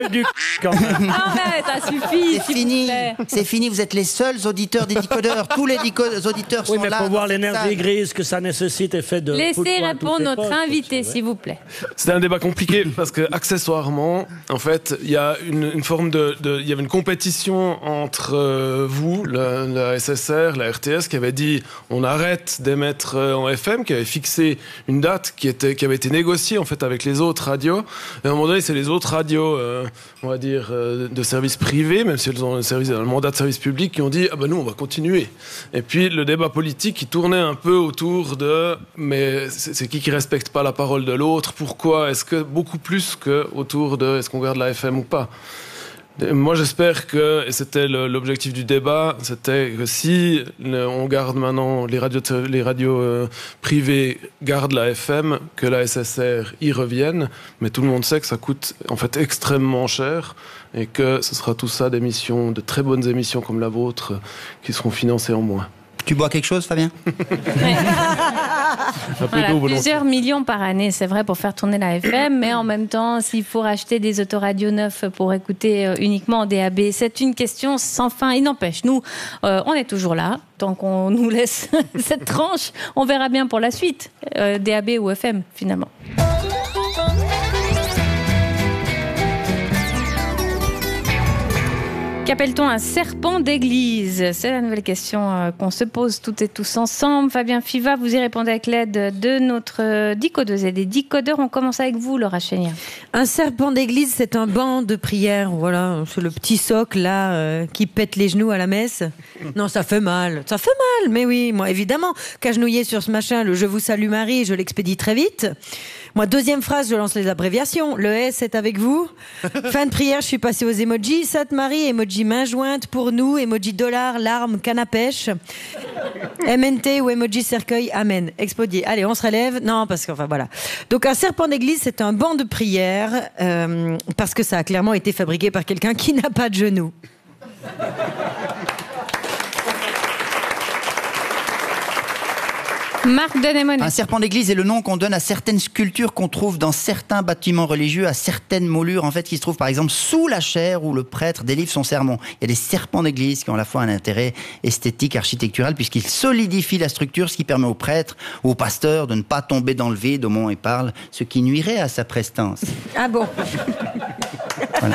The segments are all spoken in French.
du quand même. Ah mais ça suffit. C'est fini, c'est fini, vous êtes les seuls auditeurs des décodeurs. Tous les auditeurs Oui, sont mais là. pour voir dans cette l'énergie salle. grise que ça nécessite et fait de... Laissez répondre notre invité, s'il vous plaît. C'était un débat compliqué parce que accessoirement, en fait, il y a une forme il y avait une compétition entre vous, la SSR, la RTS, qui avait dit on arrête d'émettre en FM, qui avait fixé une date qui avait été négociée en fait avec les autres radios. Et à un moment donné, c'est les autres radios, on va dire de services privés, même si elles ont le mandat de service public, qui ont dit ah ben nous on va continuer. Et puis le débat politique qui tournait un peu autour de mais c'est qui respecte pas la parole de l'autre, pourquoi, est-ce que beaucoup plus que autour de est-ce qu'on garde la FM ou pas. Et moi j'espère que, et c'était l'objectif du débat, c'était que si on garde maintenant les radios privées gardent la FM, que la SSR y revienne, mais tout le monde sait que ça coûte en fait extrêmement cher et que ce sera tout ça d'émissions, de très bonnes émissions comme la vôtre qui seront financées en moins. Tu bois quelque chose, Fabien? Voilà, plusieurs millions par année, c'est vrai, pour faire tourner la FM, mais en même temps, s'il faut racheter des autoradios neufs pour écouter uniquement en DAB, c'est une question sans fin. Il n'empêche, nous, on est toujours là. Tant qu'on nous laisse cette tranche, on verra bien pour la suite, DAB ou FM, finalement. Qu'appelle-t-on un serpent d'église? C'est la nouvelle question qu'on se pose toutes et tous ensemble. Fabien Fiva, vous y répondez avec l'aide de notre décodeuse et des décodeurs. On commence avec vous, Laura Chénier. Un serpent d'église, c'est un banc de prière. Voilà, c'est le petit socle là qui pète les genoux à la messe. Non, ça fait mal. Ça fait mal, mais oui. Moi, évidemment, qu'agenouiller sur ce machin, le « Je vous salue Marie », je l'expédie très vite. Moi, deuxième phrase, je lance les abréviations. Le S est avec vous. Fin de prière, je suis passée aux emojis. Sainte Marie, emoji main jointe pour nous. Emoji dollar, larme, canne à pêche. MNT ou emoji cercueil, amen. Expodier. Allez, on se relève. Non, parce que, enfin, voilà. Donc, un serpent d'église, c'est un banc de prière, parce que ça a clairement été fabriqué par quelqu'un qui n'a pas de genoux. Marc Denemonet. Un serpent d'église est le nom qu'on donne à certaines sculptures qu'on trouve dans certains bâtiments religieux, à certaines moulures, en fait, qui se trouvent par exemple sous la chaire où le prêtre délivre son sermon. Il y a des serpents d'église qui ont à la fois un intérêt esthétique, architectural, puisqu'ils solidifient la structure, ce qui permet au prêtre ou au pasteur de ne pas tomber dans le vide au moment où il parle, ce qui nuirait à sa prestance. Ah bon? Voilà.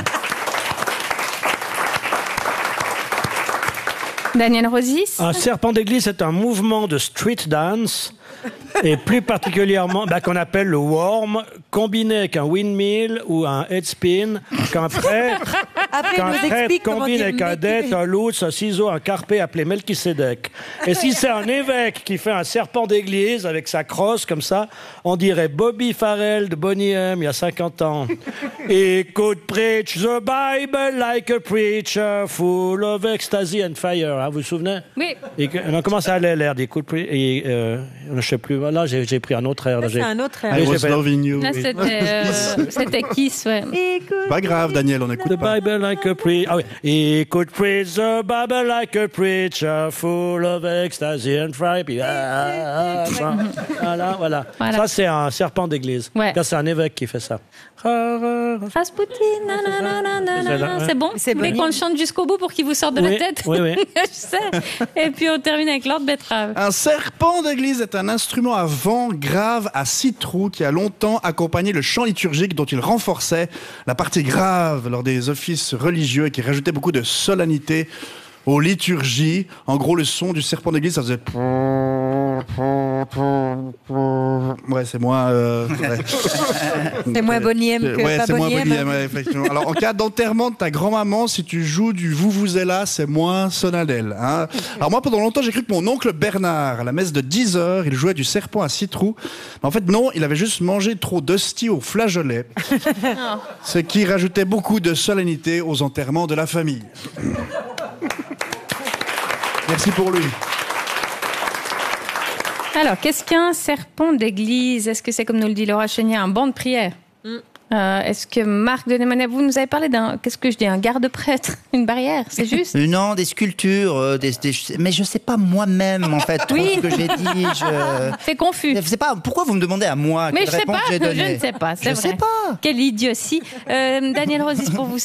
Daniel Rosis. Un serpent d'église, c'est un mouvement de street dance, et plus particulièrement qu'on appelle le worm, combiné avec un windmill ou un head spin, qu'un prêtre combine avec un dette, un loutre, un ciseau, un carpé appelé Melchisedec. Et si c'est un évêque qui fait un serpent d'église avec sa crosse comme ça, on dirait Bobby Farrell de Boney M il y a 50 ans. Écoute, preach the Bible like a preacher, full of ecstasy and fire. Hein, vous vous souvenez? Oui. Et on commence à aller l'air d'écoute. Je sais plus. Là, j'ai pris un autre air. Là, c'est un autre air. I was loving you. Là, c'était Kiss, ouais. Pas grave, Daniel, on écoute The pas. Bible like a preacher. Ah oui. Écoute, preach the Bible like a preacher, full of ecstasy and fire. Puis, voilà. Ça, c'est un serpent d'église. Ouais. Là, c'est un évêque qui fait ça. Rasputin, c'est bon. Mais qu'on le chante jusqu'au bout pour qu'il vous sorte de la tête. Oui. Je sais. Et puis on termine avec Lord Betrave. Un serpent d'église est un instrument à vent grave à 6 trous qui a longtemps accompagné le chant liturgique dont il renforçait la partie grave lors des offices religieux et qui rajoutait beaucoup de solennité aux liturgies. En gros, le son du serpent d'église, ça faisait... Ouais, c'est moins... ouais. C'est moins Boniem que ouais, pas c'est moins Boniem. Boniem, ouais, effectivement. Alors, en cas d'enterrement de ta grand-maman, si tu joues du Vuvuzela, c'est moins sonadelle. Hein. Alors moi, pendant longtemps, j'ai cru que mon oncle Bernard, à la messe de 10h, il jouait du serpent à 6 trous. Mais en fait, non, il avait juste mangé trop d'hosties au flageolet. Ce qui rajoutait beaucoup de solennité aux enterrements de la famille. Merci pour lui. Alors, qu'est-ce qu'un serpent d'église? Est-ce que c'est, comme nous le dit Laura Chénier, un banc de prière? Est-ce que Marc de Némanet, vous nous avez parlé qu'est-ce que je dis, un garde-prêtre, une barrière, c'est juste Non, des sculptures, mais je sais pas moi-même en fait trop ce que j'ai dit. C'est confus. Je sais pas pourquoi vous me demandez à moi. Mais quelle réponse j'ai donnée. je ne sais pas, c'est vrai. Je sais pas. Quelle idiotie. Daniel Rosis, pour vous.